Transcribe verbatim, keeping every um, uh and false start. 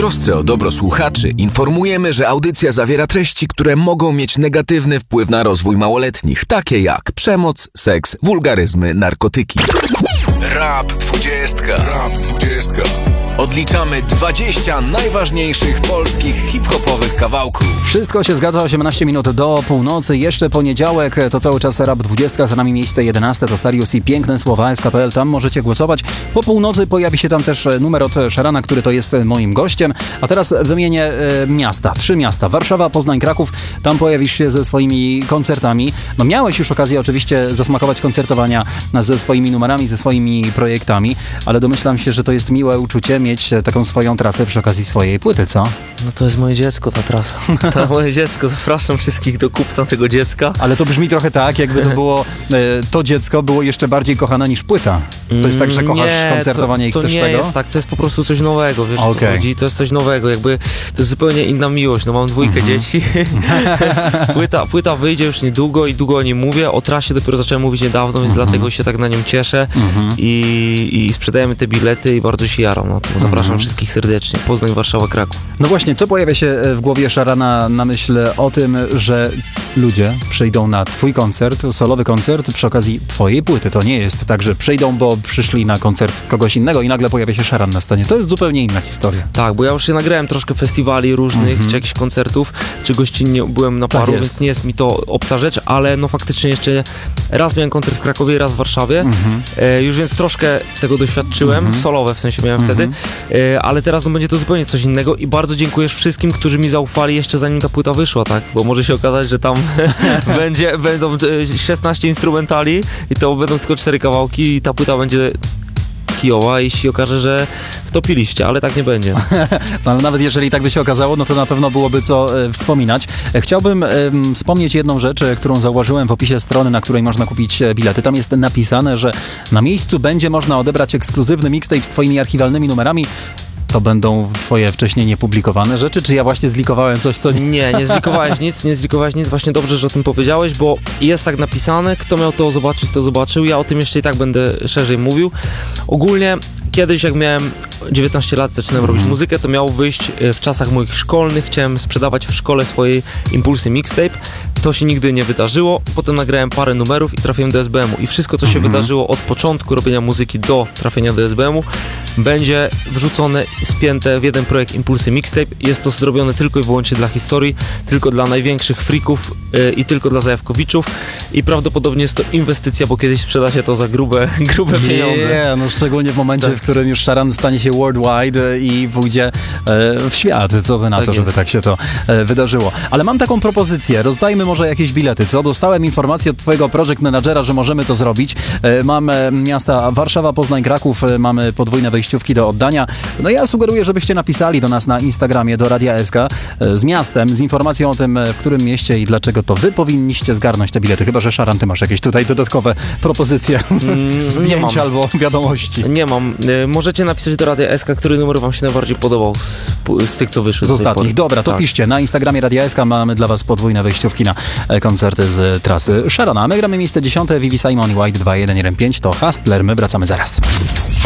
trosce o dobro słuchaczy informujemy, że audycja zawiera treści, które mogą mieć negatywny wpływ na rozwój małoletnich, takie jak przemoc, seks, wulgaryzmy, narkotyki. Rap dwudziestka. Rap dwudziestka. Odliczamy dwadzieścia najważniejszych polskich hip-hopowych kawałków. Wszystko się zgadza, osiemnaście minut do północy. Jeszcze poniedziałek, to cały czas Rap dwudziestka, za nami miejsce jedenaste, to Sarius i Piękne Słowa, S K P L, tam możecie głosować. Po północy pojawi się tam też numer od Szarana, który to jest moim gościem. A teraz wymienię e, miasta, trzy miasta, Warszawa, Poznań, Kraków. Tam pojawisz się ze swoimi koncertami. No miałeś już okazję oczywiście zasmakować koncertowania ze swoimi numerami, ze swoimi projektami, ale domyślam się, że to jest miłe uczucie mieć taką swoją trasę przy okazji swojej płyty, co? No to jest moje dziecko, ta trasa. To moje dziecko, zapraszam wszystkich do kupna tego dziecka. Ale to brzmi trochę tak, jakby to było, to dziecko było jeszcze bardziej kochane niż płyta. To jest tak, że kochasz nie, koncertowanie to, i chcesz to nie tego? jest tak, to jest po prostu coś nowego, wiesz okay. o co chodzi? To jest coś nowego, jakby to jest zupełnie inna miłość, no mam dwójkę mm-hmm. dzieci. płyta, płyta wyjdzie już niedługo i długo o niej mówię, o trasie dopiero zacząłem mówić niedawno, więc mm-hmm. dlatego się tak na nią cieszę mm-hmm. i, i sprzedajemy te bilety i bardzo się jaram na to. Zapraszam mm-hmm. wszystkich serdecznie. Poznań, Warszawa, Kraków. No właśnie, co pojawia się w głowie Szarana na myśl o tym, że ludzie przyjdą na twój koncert, solowy koncert przy okazji twojej płyty. To nie jest tak, że przyjdą, bo przyszli na koncert kogoś innego i nagle pojawia się Szaran na scenie. To jest zupełnie inna historia. Tak, bo ja już się nagrałem troszkę festiwali różnych, mm-hmm. czy jakichś koncertów, czy gościnnie byłem na paru, tak więc nie jest mi to obca rzecz, ale no faktycznie jeszcze raz miałem koncert w Krakowie, raz w Warszawie. Mm-hmm. E, już więc troszkę tego doświadczyłem, mm-hmm. solowe w sensie miałem mm-hmm. wtedy, e, ale teraz no będzie to zupełnie coś innego i bardzo dziękuję wszystkim, którzy mi zaufali jeszcze zanim ta płyta wyszła, tak? Bo może się okazać, że tam będzie, będą szesnaście instrumentali i to będą tylko cztery kawałki i ta płyta będzie kijowa, jeśli okaże, że wtopiliście, ale tak nie będzie. No, ale nawet jeżeli tak by się okazało, no to na pewno byłoby co e, wspominać. Chciałbym e, wspomnieć jedną rzecz, e, którą zauważyłem w opisie strony, na której można kupić e, bilety. Tam jest napisane, że na miejscu będzie można odebrać ekskluzywny mixtape z twoimi archiwalnymi numerami. To będą twoje wcześniej niepublikowane rzeczy, czy ja właśnie zlikowałem coś, co... Nie, nie zlikowałeś nic, nie zlikowałeś nic, właśnie dobrze, że o tym powiedziałeś, bo jest tak napisane, kto miał to zobaczyć, to zobaczył, ja o tym jeszcze i tak będę szerzej mówił. Ogólnie kiedyś, jak miałem dziewiętnaście lat, zaczynałem mm. robić muzykę, to miało wyjść w czasach moich szkolnych, chciałem sprzedawać w szkole swojej Impulsy Mixtape, to się nigdy nie wydarzyło, potem nagrałem parę numerów i trafiłem do S B M u i wszystko, co się mm-hmm. wydarzyło od początku robienia muzyki do trafienia do S B M u, będzie wrzucone i spięte w jeden projekt Impulsy Mixtape. Jest to zrobione tylko i wyłącznie dla historii, tylko dla największych freaków yy, i tylko dla zajawkowiczów i prawdopodobnie jest to inwestycja, bo kiedyś sprzeda się to za grube, grube pieniądze. Nie, no szczególnie w momencie, tak. w którym już Szaran stanie się worldwide i pójdzie e, w świat. Co ty na tak to, żeby jest. tak się to e, wydarzyło. Ale mam taką propozycję. Rozdajmy może jakieś bilety, co? Dostałem informację od twojego project managera, że możemy to zrobić. E, mamy miasta Warszawa, Poznań, Kraków. E, mamy podwójne wejściówki do oddania. No ja sugeruję, żebyście napisali do nas na Instagramie, do Radia S K e, z miastem, z informacją o tym, w którym mieście i dlaczego to wy powinniście zgarnąć te bilety. Chyba że Szaran, ty masz jakieś tutaj dodatkowe propozycje, mm, zdjęć albo wiadomości. Nie mam. E, możecie napisać do Radia S K, który numer wam się najbardziej podobał z, z tych, co wyszły. Z ostatnich. Dobra, to tak. piszcie. Na Instagramie Radia S K mamy dla was podwójne wejściówki na koncerty z trasy Szarana. My gramy miejsce dziesiąte, Vivi Simon i White dwa jeden jeden pięć, to Hustler. My wracamy zaraz.